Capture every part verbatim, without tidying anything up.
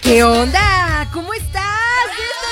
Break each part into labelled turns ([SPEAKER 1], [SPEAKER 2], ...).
[SPEAKER 1] ¿Qué onda? ¿Cómo estás? ¿De este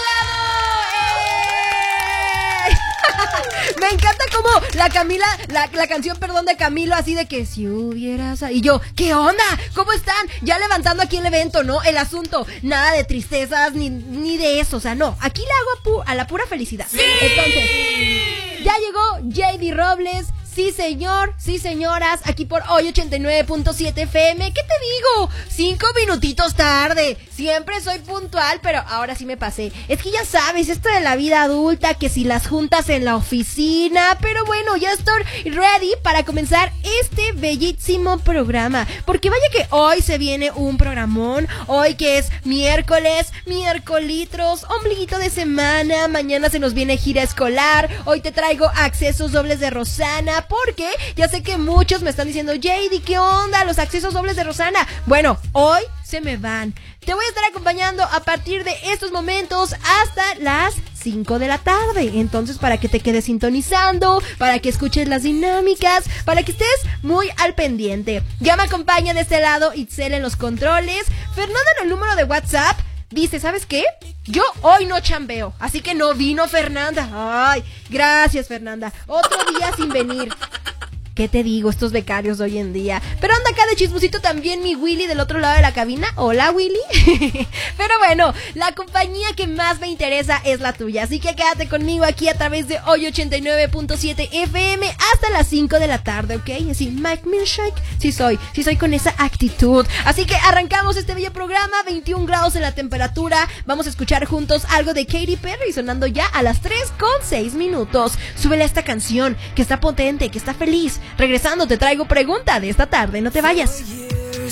[SPEAKER 1] lado? ¡Eh! Me encanta como la Camila, la, la canción, perdón, de Camilo, así de que si hubieras... Y yo, ¿qué onda? ¿Cómo están? Ya levantando aquí el evento, ¿no? El asunto, nada de tristezas ni, ni de eso, o sea, no. Aquí le hago a, pu- a la pura felicidad.
[SPEAKER 2] ¡Sí!
[SPEAKER 1] Entonces, ya llegó J D Robles. Sí, señor, sí, señoras, aquí por Hoy ochenta y nueve punto siete F M. ¿Qué te digo? Cinco minutitos tarde. Siempre soy puntual, pero ahora sí me pasé. Es que ya sabes, esto de la vida adulta, que si las juntas en la oficina. Pero bueno, ya estoy ready para comenzar este bellísimo programa. Porque vaya que hoy se viene un programón. Hoy que es miércoles, miércolitros, ombliguito de semana. Mañana se nos viene gira escolar. Hoy te traigo accesos dobles de Rosana. Porque ya sé que muchos me están diciendo, J D, ¿qué onda? Los accesos dobles de Rosana. Bueno, hoy se me van. Te voy a estar acompañando a partir de estos momentos hasta las cinco de la tarde. Entonces, para que te quedes sintonizando, para que escuches las dinámicas, para que estés muy al pendiente. Ya me acompaña de este lado Itzel en los controles. Fernanda en el número de WhatsApp dice, ¿sabes qué? Yo hoy no chambeo, así que no vino Fernanda. Ay, gracias, Fernanda. Otro día sin venir. ¿Qué te digo? Estos becarios de hoy en día. Pero anda acá de chismosito también mi Willy del otro lado de la cabina. Hola, Willy. Pero bueno, la compañía que más me interesa es la tuya. Así que quédate conmigo aquí a través de Hoy ochenta y nueve punto siete F M hasta las cinco de la tarde, ¿ok? Así, Mike Milkshake. Sí soy, sí soy con esa actitud. Así que arrancamos este bello programa. veintiún grados en la temperatura. Vamos a escuchar juntos algo de Katy Perry sonando ya a las tres con seis minutos. Súbele a esta canción que está potente, que está feliz. Regresando te traigo pregunta de esta tarde, no te vayas.